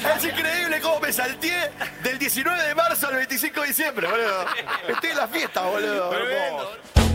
Es increíble cómo me salteé del 19 de marzo al 25 de diciembre, boludo. Estoy en la fiesta, boludo. Tremendo.